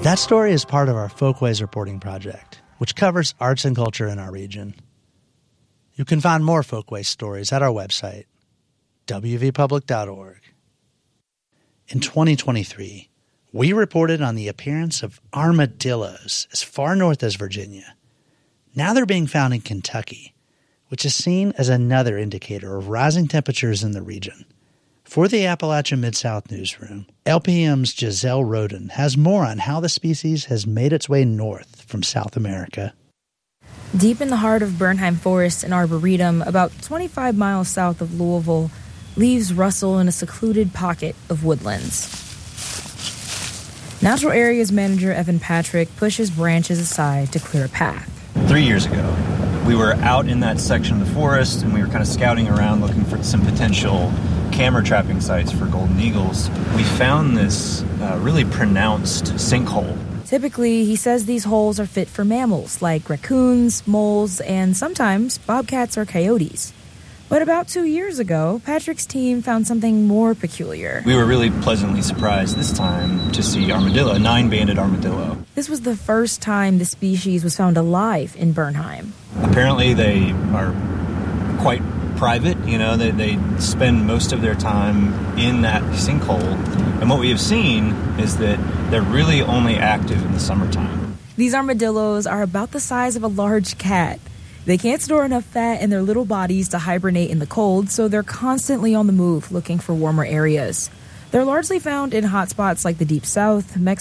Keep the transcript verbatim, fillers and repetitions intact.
That story is part of our Folkways reporting project, which covers arts and culture in our region. You can find more Folkways stories at our website, w v public dot org. In twenty twenty-three, we reported on the appearance of armadillos as far north as Virginia. Now they're being found in Kentucky, which is seen as another indicator of rising temperatures in the region. For the Appalachia Mid-South Newsroom, L P M's Giselle Roden has more on how the species has made its way north from South America. Deep in the heart of Bernheim Forest and Arboretum, about twenty-five miles south of Louisville, leaves rustle in a secluded pocket of woodlands. Natural Areas Manager Evan Patrick pushes branches aside to clear a path. Three years ago, we were out in that section of the forest, and we were kind of scouting around looking for some potential camera trapping sites for golden eagles. We found this uh, really pronounced sinkhole. Typically, he says these holes are fit for mammals like raccoons, moles, and sometimes bobcats or coyotes. But about two years ago, Patrick's team found something more peculiar. We were really pleasantly surprised this time to see armadillo, a nine-banded armadillo. This was the first time the species was found alive in Bernheim. Apparently, they are quite private, you know, they, they spend most of their time in that sinkhole. And what we have seen is that they're really only active in the summertime. These armadillos are about the size of a large cat. They can't store enough fat in their little bodies to hibernate in the cold, so they're constantly on the move looking for warmer areas. They're largely found in hotspots like the Deep South, Mexico,